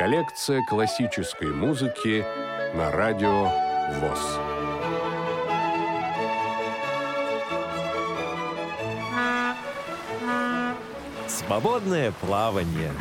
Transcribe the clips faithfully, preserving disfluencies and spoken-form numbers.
Коллекция классической музыки на радио ВОС. Свободное плавание.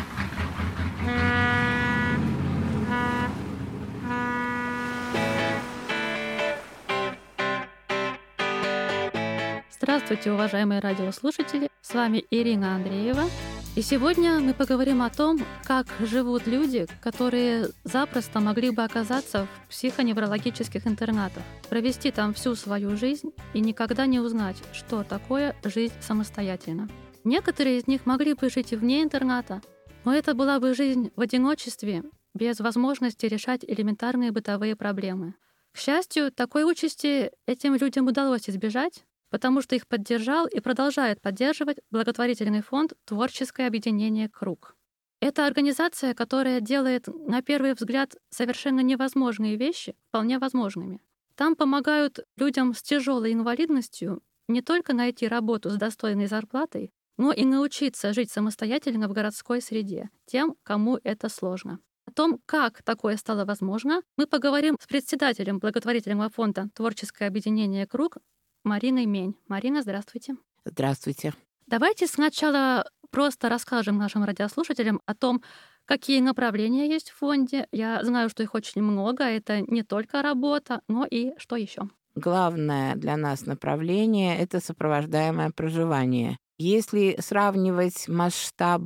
Здравствуйте, уважаемые радиослушатели! С вами Ирина Андреева. И сегодня мы поговорим о том, как живут люди, которые запросто могли бы оказаться в психоневрологических интернатах, провести там всю свою жизнь и никогда не узнать, что такое жизнь самостоятельно. Некоторые из них могли бы жить и вне интерната, но это была бы жизнь в одиночестве, без возможности решать элементарные бытовые проблемы. К счастью, такой участи этим людям удалось избежать, потому что их поддержал и продолжает поддерживать благотворительный фонд «Творческое объединение Круг». Это организация, которая делает, на первый взгляд, совершенно невозможные вещи вполне возможными. Там помогают людям с тяжелой инвалидностью не только найти работу с достойной зарплатой, но и научиться жить самостоятельно в городской среде, тем, кому это сложно. О том, как такое стало возможно, мы поговорим с председателем благотворительного фонда «Творческое объединение Круг» Мариной Мень. Марина, здравствуйте. Здравствуйте. Давайте сначала просто расскажем нашим радиослушателям о том, какие направления есть в фонде. Я знаю, что их очень много. Это не только работа, но и что еще? Главное для нас направление — это сопровождаемое проживание. Если сравнивать масштаб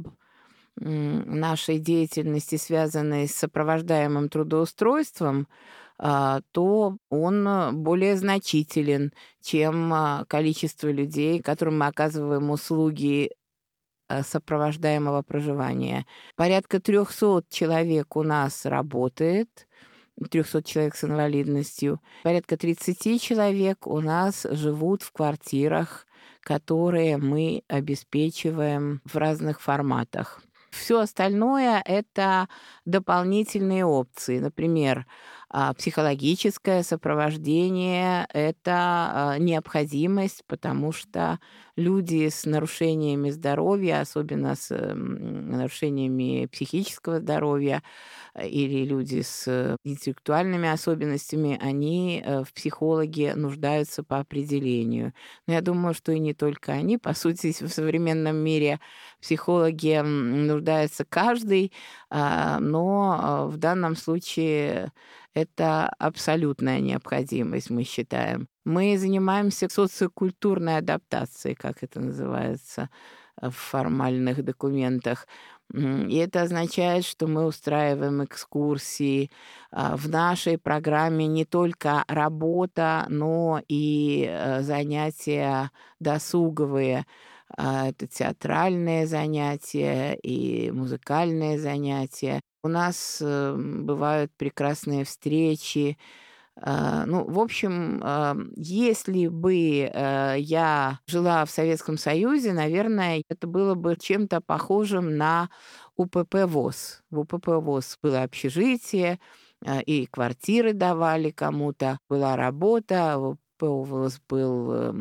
нашей деятельности, связанной с сопровождаемым трудоустройством, то он более значителен, чем количество людей, которым мы оказываем услуги сопровождаемого проживания. Порядка трехсот человек у нас работает, трехсот человек с инвалидностью. Порядка тридцати человек у нас живут в квартирах, которые мы обеспечиваем в разных форматах. Все остальное — это дополнительные опции. Например, психологическое сопровождение — это необходимость, потому что люди с нарушениями здоровья, особенно с нарушениями психического здоровья, или люди с интеллектуальными особенностями, они в психологе нуждаются по определению. Но я думаю, что и не только они. По сути, в современном мире психологи нуждается каждый, но в данном случае это абсолютная необходимость, мы считаем. Мы занимаемся социокультурной адаптацией, как это называется в формальных документах. И это означает, что мы устраиваем экскурсии. В нашей программе не только работа, но и занятия досуговые. Это театральные занятия и музыкальные занятия. У нас бывают прекрасные встречи. Ну, в общем, если бы я жила в Советском Союзе, наверное, это было бы чем-то похожим на УПП ВОС. В УПП ВОС было общежитие, и квартиры давали кому-то, была работа, в УПП ВОС был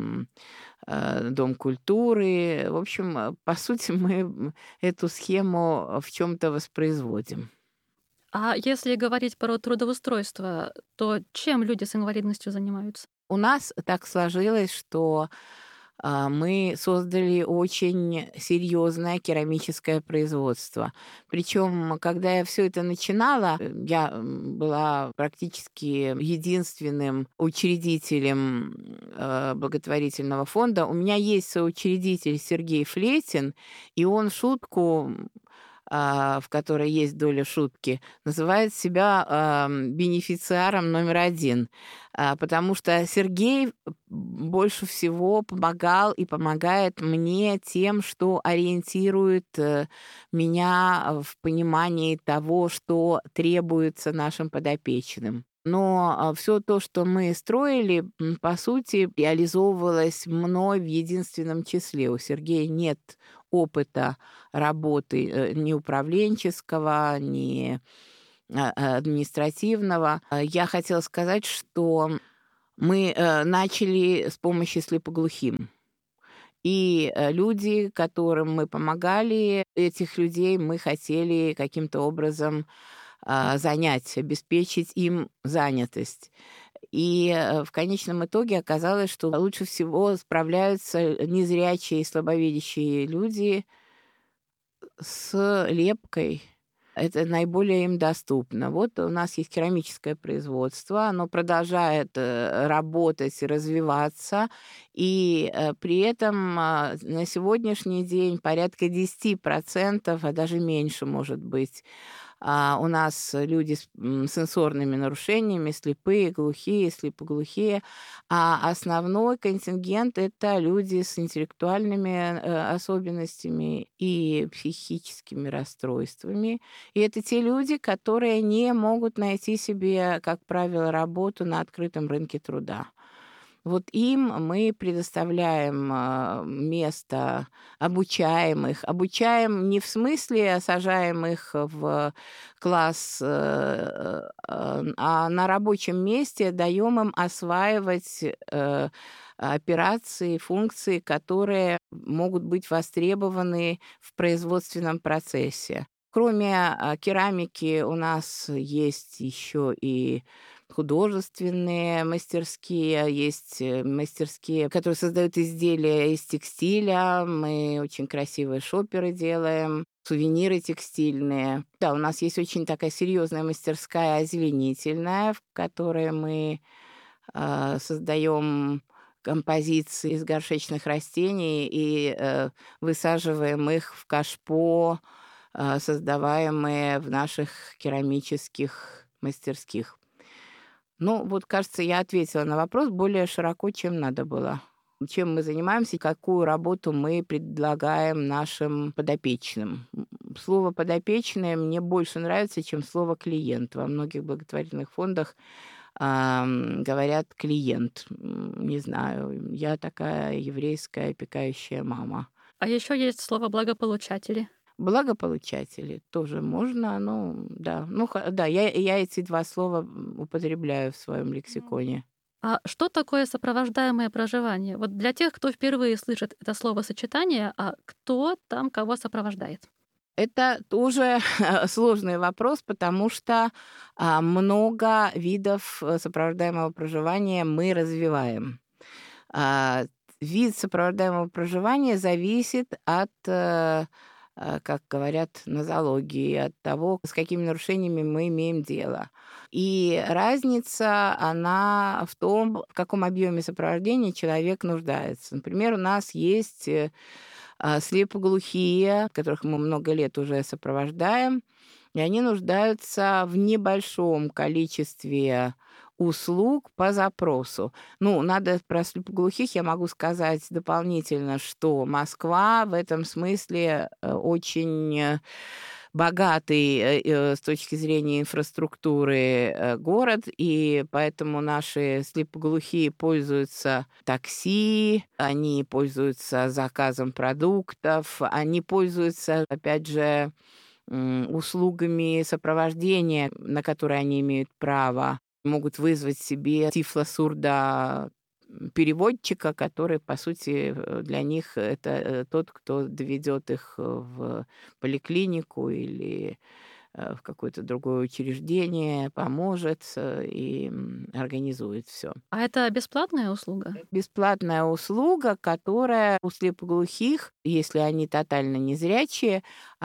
Дом культуры. В общем, по сути, мы эту схему в чем-то воспроизводим. А если говорить про трудоустройство, то чем люди с инвалидностью занимаются? У нас так сложилось, что мы создали очень серьезное керамическое производство. Причем, когда я все это начинала, я была практически единственным учредителем благотворительного фонда. У меня есть соучредитель Сергей Флетин, и он в шутку, в которой есть доля шутки, называет себя бенефициаром номер один, потому что Сергей больше всего помогал и помогает мне тем, что ориентирует меня в понимании того, что требуется нашим подопечным. Но все то, что мы строили, по сути, реализовывалось мной в единственном числе. У Сергея нет опыта работы ни управленческого, ни административного. Я хотела сказать, что мы начали с помощи слепоглухим. И люди, которым мы помогали, этих людей мы хотели каким-то образом а, занять, обеспечить им занятость. И э, в конечном итоге оказалось, что лучше всего справляются незрячие и слабовидящие люди с лепкой. Это наиболее им доступно. Вот у нас есть керамическое производство, оно продолжает э, работать и развиваться, и э, при этом э, на сегодняшний день порядка десять процентов, а даже меньше, может быть, а, у нас люди с м, сенсорными нарушениями, слепые, глухие, слепоглухие, а основной контингент — это люди с интеллектуальными э, особенностями и психическими расстройствами. И это те люди, которые не могут найти себе, как правило, работу на открытом рынке труда. Вот им мы предоставляем а, место, обучаем их. Обучаем не в смысле сажаем их в класс, э, э, а на рабочем месте даем им осваивать э, операции, функции, которые могут быть востребованы в производственном процессе. Кроме а, керамики у нас есть еще и художественные мастерские, есть э, мастерские, которые создают изделия из текстиля. Мы очень красивые шоперы делаем, сувениры текстильные. Да, у нас есть очень такая серьезная мастерская озеленительная, в которой мы э, создаем композиции из горшечных растений и э, высаживаем их в кашпо, э, создаваемые в наших керамических мастерских. Ну, вот, кажется, я ответила на вопрос более широко, чем надо было. Чем мы занимаемся, какую работу мы предлагаем нашим подопечным. Слово «подопечные» мне больше нравится, чем слово «клиент». Во многих благотворительных фондах а, говорят «клиент». Не знаю, я такая еврейская опекающая мама. А еще есть слово «благополучатели». Благополучатели тоже можно, ну, да. Ну, ха- да, я, я эти два слова употребляю в своем лексиконе. А что такое сопровождаемое проживание? Вот для тех, кто впервые слышит это словосочетание, а кто там кого сопровождает? Это тоже сложный вопрос, потому что а, много видов э, сопровождаемого проживания мы развиваем. А, вид сопровождаемого проживания зависит от, э, э, как говорят нозологии, от того, с какими нарушениями мы имеем дело. И разница, она в том, в каком объеме сопровождения человек нуждается. Например, у нас есть э, а, слепоглухие, которых мы много лет уже сопровождаем, и они нуждаются в небольшом количестве услуг по запросу. Ну, надо про слепоглухих я могу сказать дополнительно, что Москва в этом смысле э, очень э, богатый э, э, с точки зрения инфраструктуры э, город, и поэтому наши слепоглухие пользуются такси, они пользуются заказом продуктов, они пользуются, опять же, м, услугами сопровождения, на которые они имеют право, могут вызвать себе тифлосурда переводчика, который, по сути, э, для них это э, тот, кто доведет их в поликлинику или э, в какое-то другое учреждение, поможет э, и м, организует все. А это бесплатная услуга? Бесплатная услуга, которая у слепоглухих, если они тотально незрячие,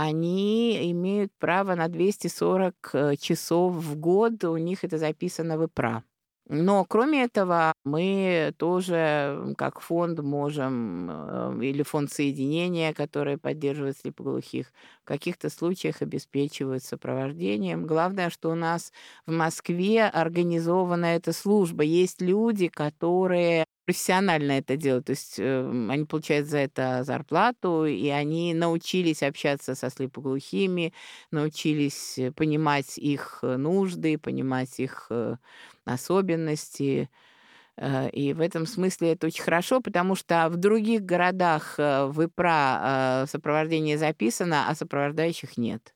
они имеют право на двести сорок э, часов в год, у них это записано в ИПРА. Но кроме этого, мы тоже, м, как фонд, можем, э, или фонд соединения, который поддерживает слепоглухих, в каких-то случаях обеспечивают сопровождением. Главное, что у нас в Москве организована эта служба. Есть люди, которые профессионально это делают, то есть э, они получают за это зарплату, и они научились общаться со слепоглухими, научились э, понимать их э, нужды, понимать их э, особенности. Э, И в этом смысле это очень хорошо, потому что в других городах э, в ИПРА э, сопровождение записано, а сопровождающих нет.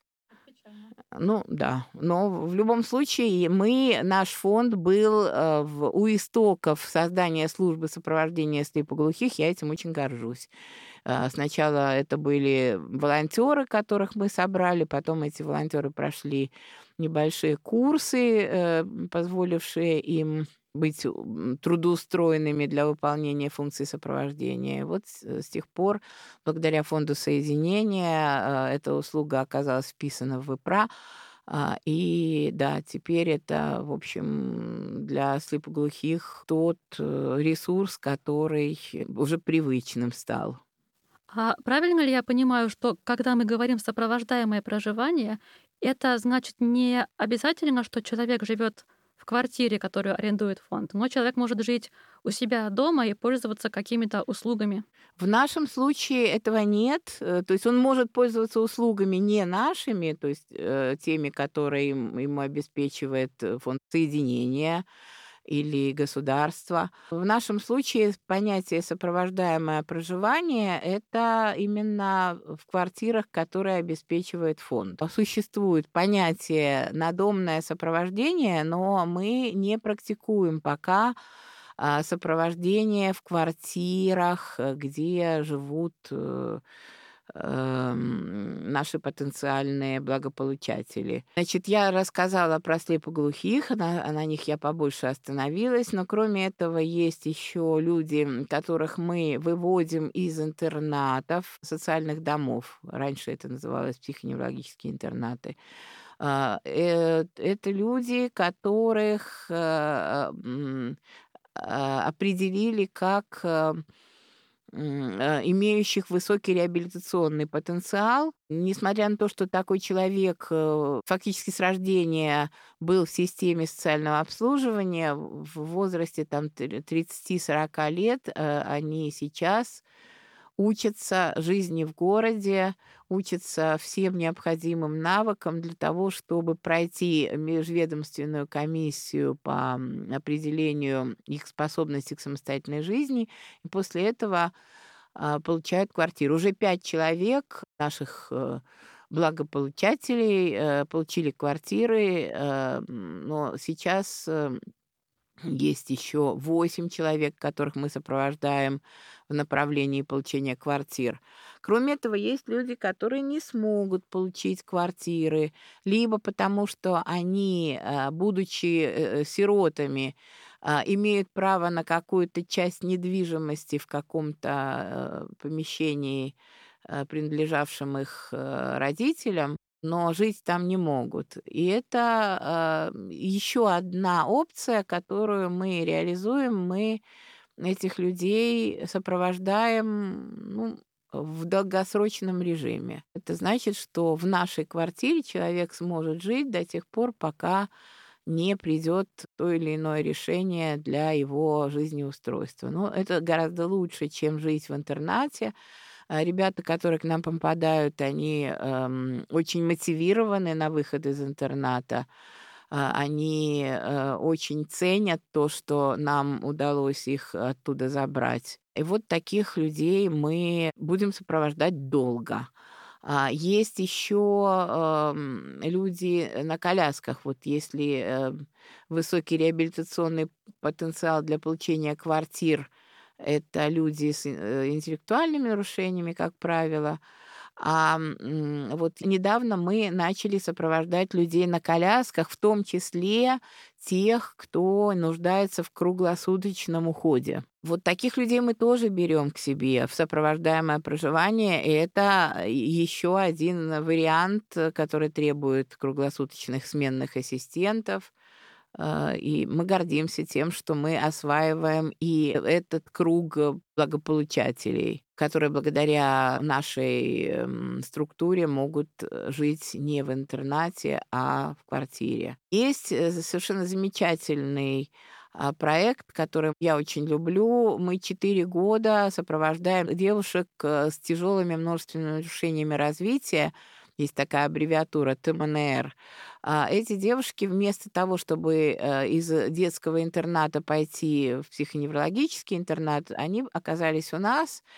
Ну да, но в любом случае мы, наш фонд был э, в, у истоков создания службы сопровождения слепоглухих, я этим очень горжусь. А, Сначала это были волонтеры, которых мы собрали, потом эти волонтеры прошли небольшие курсы, э, позволившие им быть м, трудоустроенными для выполнения функций сопровождения. Вот с, с тех пор, благодаря фонду соединения, э, эта услуга оказалась вписана в ВИПРА. А, И да, теперь это, в общем, для слепоглухих тот э, ресурс, который уже привычным стал. А правильно ли я понимаю, что когда мы говорим сопровождаемое проживание, это значит не обязательно, что человек живет в квартире, которую арендует фонд, но человек может жить у себя дома и пользоваться какими-то услугами? В нашем случае этого нет. э, То есть он может пользоваться услугами не нашими, то есть э, теми, которые им- ему обеспечивает э, фонд соединения или государство. В нашем случае понятие сопровождаемое проживание — это именно в квартирах, которые обеспечивает фонд. Существует понятие надомное сопровождение, но мы не практикуем пока а, сопровождение в квартирах, э, где живут э, эм, наши потенциальные благополучатели. Значит, я рассказала про слепоглухих, на, на них я побольше остановилась, но кроме этого есть еще люди, м, которых мы выводим из интернатов, социальных домов. Раньше это называлось психоневрологические интернаты. А, э, Это люди, которых э, м, а, определили как э, м, э, имеющих высокий реабилитационный потенциал. Несмотря на то, что такой человек э, фактически с рождения был в системе социального обслуживания, в возрасте там тридцать-сорок лет, э, они сейчас учатся жизни в городе, учатся всем необходимым навыкам для того, чтобы пройти межведомственную комиссию по м, определению их способностей к самостоятельной жизни, и после этого а, получают квартиру. Уже пять человек наших э, благополучателей э, получили квартиры, э, м, но сейчас э, есть еще восемь человек, которых мы сопровождаем в направлении получения квартир. Кроме этого, есть люди, которые не смогут получить квартиры, либо потому что они, э, будучи э, сиротами, а, имеют право на какую-то часть недвижимости в каком-то э, помещении, э, принадлежавшем их э, родителям, но жить там не могут. И это еще одна опция, которую мы реализуем. Мы этих людей сопровождаем, ну, в долгосрочном режиме. Это значит, что в нашей квартире человек сможет жить до тех пор, пока не придет то или иное решение для его жизнеустройства. Но это гораздо лучше, чем жить в интернате. А Ребята, которые к нам попадают, они эм, очень мотивированы на выход из интерната. А, Они э, очень ценят то, что нам удалось их оттуда забрать. И вот таких людей мы будем сопровождать долго. А, Есть еще люди на колясках. Вот если э, высокий реабилитационный потенциал для получения квартир — это люди с э, интеллектуальными нарушениями, как правило. А м, вот недавно мы начали сопровождать людей на колясках, в том числе тех, кто нуждается в круглосуточном уходе. Вот таких людей мы тоже берем к себе в сопровождаемое проживание. И это еще один вариант, э, который требует круглосуточных сменных ассистентов. А, И мы гордимся тем, что мы осваиваем и этот круг э, благополучателей, которые благодаря нашей эм, структуре могут э, жить не в интернате, а в квартире. Есть э, совершенно замечательный а, проект, который я очень люблю. Мы четыре года сопровождаем девушек э, с тяжелыми множественными нарушениями развития. Есть такая аббревиатура тэ эм эн эр. А, Эти девушки вместо того, чтобы э, из детского интерната пойти в психоневрологический интернат, они оказались у нас,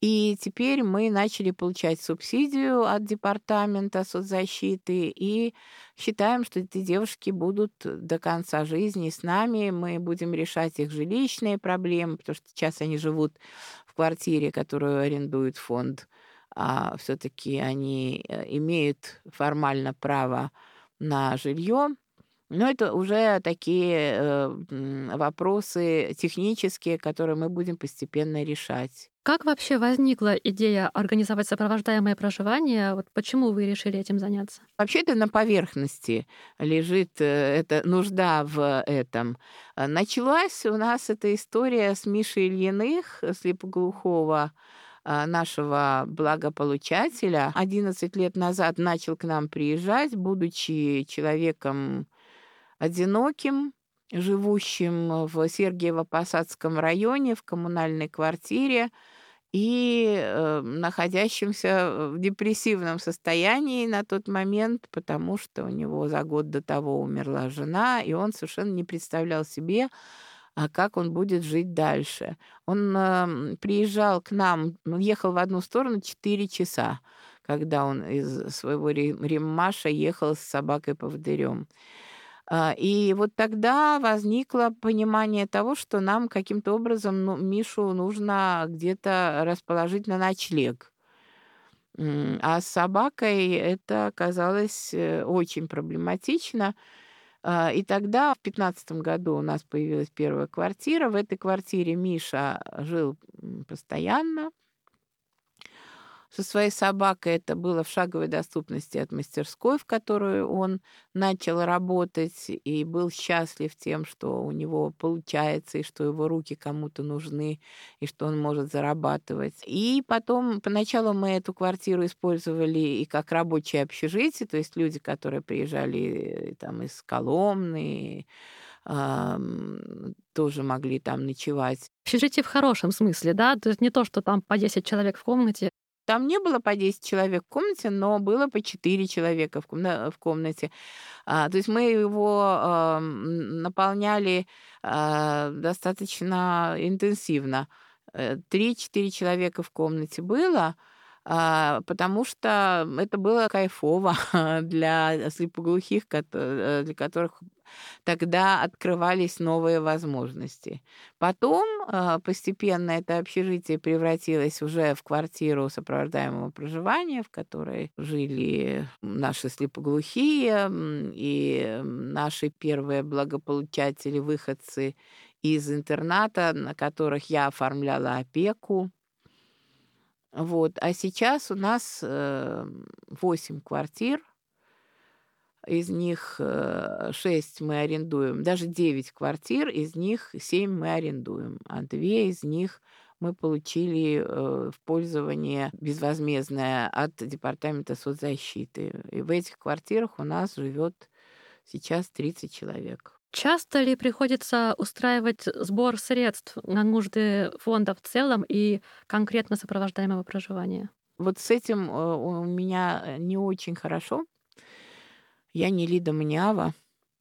И теперь мы начали получать субсидию от Департамента соцзащиты и считаем, что эти девушки будут до конца жизни с нами. Мы будем решать их жилищные проблемы, потому что сейчас они живут в квартире, которую арендует фонд, а все-таки они имеют формально право на жилье. Но это уже такие э, вопросы технические, которые мы будем постепенно решать. Как вообще возникла идея организовать сопровождаемое проживание? Вот почему вы решили этим заняться? Вообще это на поверхности лежит эта нужда в этом. Началась у нас эта история с Мишей Ильиных, слепоглухого нашего благополучателя. одиннадцать лет назад начал к нам приезжать, будучи человеком одиноким, живущим в Сергиево-Посадском районе в коммунальной квартире и э, находящимся в депрессивном состоянии на тот момент, потому что у него за год до того умерла жена, и он совершенно не представлял себе, а как он будет жить дальше. Он э, приезжал к нам, ехал в одну сторону четыре часа, когда он из своего Риммаша ехал с собакой-поводырем. И вот тогда возникло понимание того, что нам каким-то образом ну, Мишу нужно где-то расположить на ночлег. А с собакой это оказалось очень проблематично. И тогда, в две тысячи пятнадцатом году, у нас появилась первая квартира. В этой квартире Миша жил постоянно. Со своей собакой это было в шаговой доступности от мастерской, в которую он начал работать, и был счастлив тем, что у него получается, и что его руки кому-то нужны, и что он может зарабатывать. И потом, поначалу мы эту квартиру использовали и как рабочее общежитие, то есть люди, которые приезжали там из Коломны, тоже могли там ночевать. Общежитие в хорошем смысле, да? То есть не то, что там по десять человек в комнате. Там не было по десять человек в комнате, но было по четыре человека в комнате. А, то есть мы его а, наполняли а, достаточно интенсивно. Три-четыре человека в комнате было, а, потому что это было кайфово для слепоглухих, для которых тогда открывались новые возможности. Потом постепенно это общежитие превратилось уже в квартиру сопровождаемого проживания, в которой жили наши слепоглухие и наши первые благополучатели, выходцы из интерната, на которых я оформляла опеку. Вот. А сейчас у нас восемь квартир. Из них шесть мы арендуем, даже девять квартир, из них семь мы арендуем, а две из них мы получили в пользование безвозмездное от Департамента соцзащиты. И в этих квартирах у нас живет сейчас тридцать человек. Часто ли приходится устраивать сбор средств на нужды фонда в целом и конкретно сопровождаемого проживания? Вот с этим у меня не очень хорошо. Я не Лида Маниава,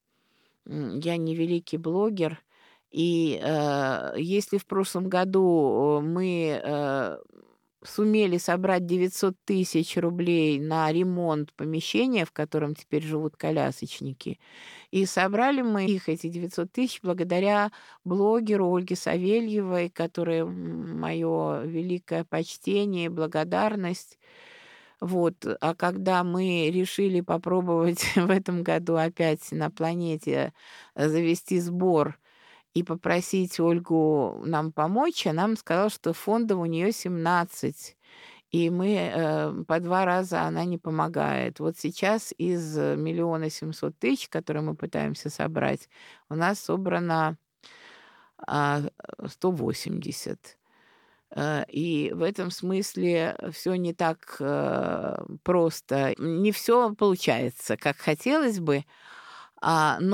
я не великий блогер. И э, если в прошлом году мы э, сумели собрать девятьсот тысяч рублей на ремонт помещения, в котором теперь живут колясочники, и собрали мы их, эти девятьсот тысяч, благодаря блогеру Ольге Савельевой, которой мое великое почтение и благодарность. Вот. А когда мы решили попробовать в этом году опять на планете завести сбор и попросить Ольгу нам помочь, она нам сказала, что фондов у нее семнадцать, и мы э, по два раза она не помогает. Вот сейчас из миллиона семьсот тысяч, которые мы пытаемся собрать, у нас собрано э, сто восемьдесят. И в этом смысле все не так просто. Не все получается, как хотелось бы.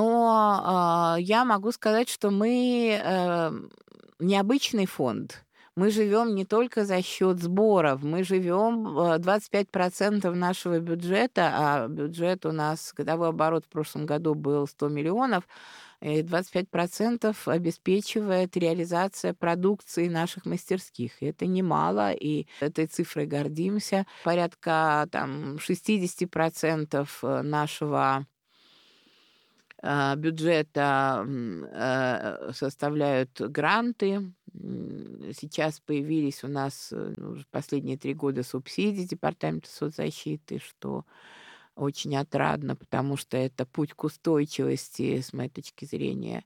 Но я могу сказать, что мы необычный фонд. Мы живем не только за счет сборов, мы живем двадцать пять процентов нашего бюджета, а бюджет у нас, годовой оборот в прошлом году был сто миллионов, и двадцать пять процентов обеспечивает реализация продукции наших мастерских. И это немало, и этой цифрой гордимся. Порядка там, шестьдесят процентов нашего бюджета составляют гранты. Сейчас появились у нас уже последние три года субсидии Департамента соцзащиты, что очень отрадно, потому что это путь к устойчивости, с моей точки зрения.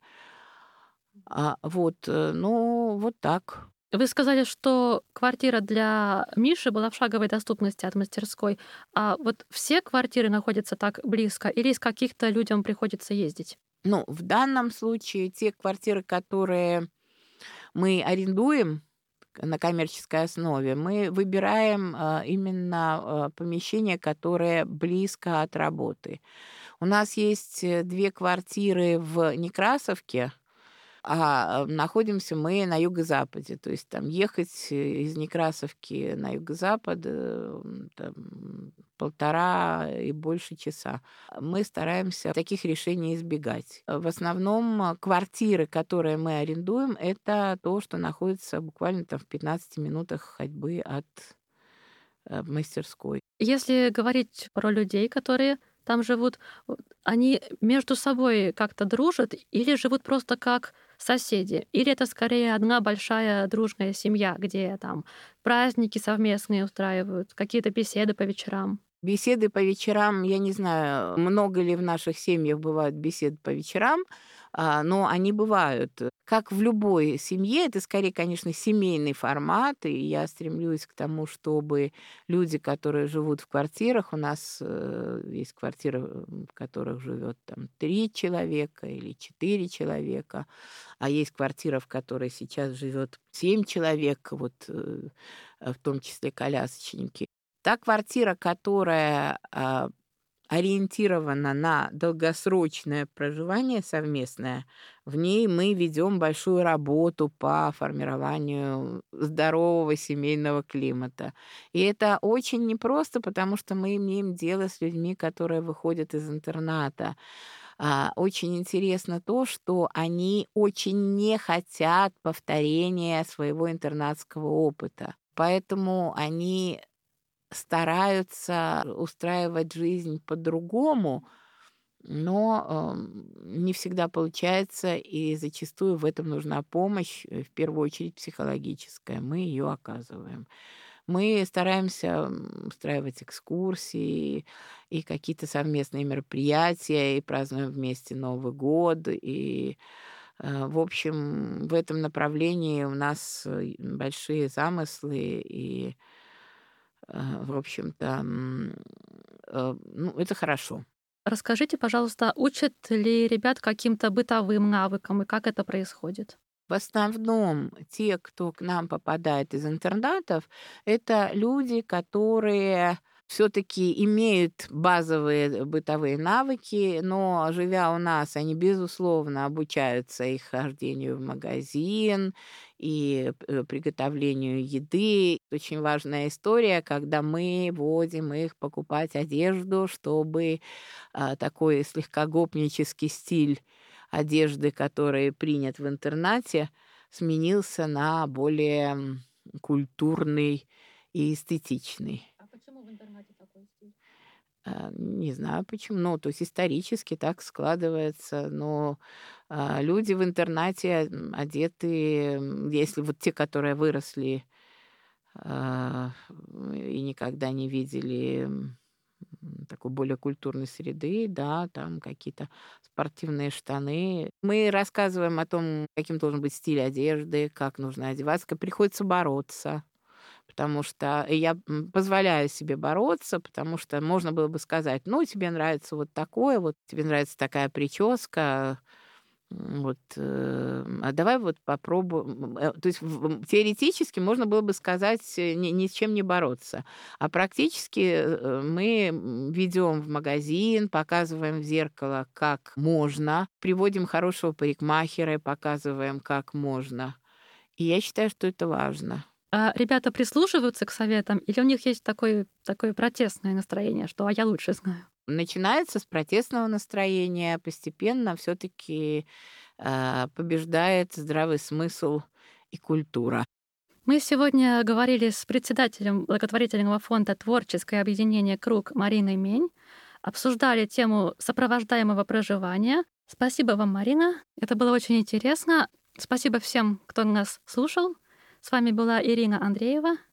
А вот, ну, вот так. Вы сказали, что квартира для Миши была в шаговой доступности от мастерской. А вот все квартиры находятся так близко или из каких-то людям приходится ездить? Ну, в данном случае те квартиры, которые мы арендуем на коммерческой основе, мы выбираем именно помещение, которое близко от работы. У нас есть две квартиры в Некрасовке, а находимся мы на юго-западе. То есть там ехать из Некрасовки на юго-запад там, полтора и больше часа. Мы стараемся таких решений избегать. В основном квартиры, которые мы арендуем, это то, что находится буквально там в пятнадцати минутах ходьбы от мастерской. Если говорить про людей, которые там живут, они между собой как-то дружат или живут просто как соседи? Или это скорее одна большая дружная семья, где там праздники совместные устраивают, какие-то беседы по вечерам? Беседы по вечерам, я не знаю, много ли в наших семьях бывают беседы по вечерам, но они бывают. Как в любой семье, это скорее, конечно, семейный формат, и я стремлюсь к тому, чтобы люди, которые живут в квартирах, у нас есть квартиры, в которых живет там три человека или четыре человека, а есть квартира, в которой сейчас живет семь человек, вот в том числе колясочники. Та квартира, которая а, ориентирована на долгосрочное проживание совместное, в ней мы ведем большую работу по формированию здорового семейного климата. И это очень непросто, потому что мы имеем дело с людьми, которые выходят из интерната. А, очень интересно то, что они очень не хотят повторения своего интернатского опыта. Поэтому они стараются устраивать жизнь по-другому, но э, не всегда получается, и зачастую в этом нужна помощь, в первую очередь психологическая. Мы ее оказываем. Мы стараемся устраивать экскурсии и какие-то совместные мероприятия, и празднуем вместе Новый год, и э, в общем, в этом направлении у нас большие замыслы, и в общем-то, ну, это хорошо. Расскажите, пожалуйста, учат ли ребят каким-то бытовым навыкам и как это происходит? В основном те, кто к нам попадает из интернатов, это люди, которые все-таки имеют базовые бытовые навыки, но, живя у нас, они, безусловно, обучаются их хождению в магазин и приготовлению еды. Очень важная история, когда мы вводим их покупать одежду, чтобы а, такой слегка гопнический стиль одежды, который принят в интернате, сменился на более культурный и эстетичный. А почему в интернате такой стиль? Не знаю почему. Ну, то есть исторически так складывается. Но а, люди в интернате одеты, если вот те, которые выросли а, и никогда не видели такой более культурной среды, да, там какие-то спортивные штаны. Мы рассказываем о том, каким должен быть стиль одежды, как нужно одеваться, как приходится бороться. Потому что я позволяю себе бороться, потому что можно было бы сказать, ну, тебе нравится вот такое, вот тебе нравится такая прическа, вот, а давай вот попробуем. То есть теоретически можно было бы сказать ни, ни с чем не бороться. А практически мы ведем в магазин, показываем в зеркало, как можно, приводим хорошего парикмахера и показываем, как можно. И я считаю, что это важно. А ребята прислушиваются к советам, или у них есть такое, такое протестное настроение, что «а я лучше знаю»? Начинается с протестного настроения, постепенно все-таки э, побеждает здравый смысл и культура. Мы сегодня говорили с председателем благотворительного фонда «Творческое объединение Круг» Мариной Мень, обсуждали тему сопровождаемого проживания. Спасибо вам, Марина. Это было очень интересно. Спасибо всем, кто нас слушал. С вами была Ирина Андреева.